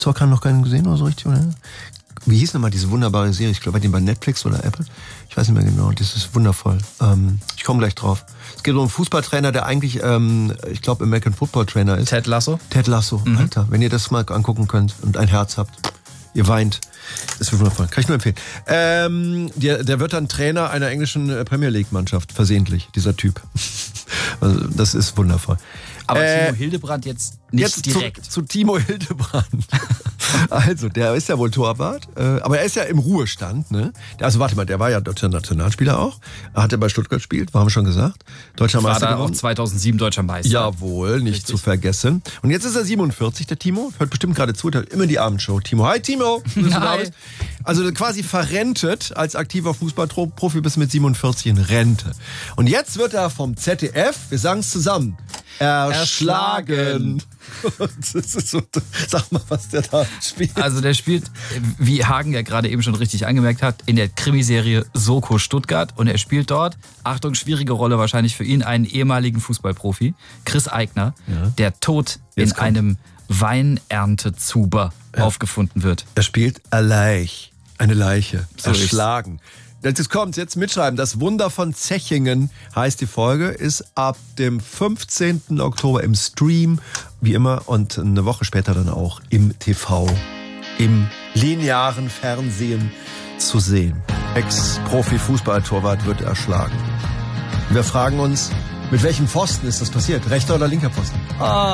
Zocker noch keinen gesehen oder so richtig, oder? Wie hieß nochmal diese wunderbare Serie? Ich glaube, bei Netflix oder Apple. Ich weiß nicht mehr genau. Das ist wundervoll. Ich komme gleich drauf. Es geht um einen Fußballtrainer, der eigentlich, ich glaube, American Football Trainer ist. Ted Lasso? Ted Lasso, Alter. Wenn ihr das mal angucken könnt und ein Herz habt, ihr weint. Das ist wundervoll. Kann ich nur empfehlen. Der wird dann Trainer einer englischen Premier League-Mannschaft. Versehentlich, dieser Typ. Also, das ist wundervoll. Aber Timo Hildebrand jetzt nicht direkt. Zu Timo Hildebrand. Also, der ist ja wohl Torwart, aber er ist ja im Ruhestand, ne? Also, warte mal, der war ja deutscher Nationalspieler auch. Er hat ja bei Stuttgart gespielt, haben wir schon gesagt. Deutscher Meister war da geworden. auch 2007 deutscher Meister. Jawohl, nicht zu vergessen. Und jetzt ist er 47, der Timo. Hört bestimmt gerade zu, der hat immer die Abendshow. Timo, hi Timo. Hi. Also quasi verrentet als aktiver Fußballprofi bis mit 47 in Rente. Und jetzt wird er vom ZDF, wir sagen es zusammen, erschlagen. Das ist so, sag mal, was der da spielt. Also der spielt, wie Hagen ja gerade eben schon richtig angemerkt hat, in der Krimiserie Soko Stuttgart. Und er spielt dort, Achtung, schwierige Rolle wahrscheinlich für ihn, einen ehemaligen Fußballprofi, Chris Eigner, der tot in einem Weinerntezuber aufgefunden wird. Er spielt eine Leiche, erschlagen. Jetzt kommt's, jetzt mitschreiben. Das Wunder von Zechingen heißt die Folge, ist ab dem 15. Oktober im Stream, wie immer, und eine Woche später dann auch im TV, im linearen Fernsehen zu sehen. Ex-Profi-Fußballtorwart wird erschlagen. Wir fragen uns, mit welchem Pfosten ist das passiert? Rechter oder linker Pfosten?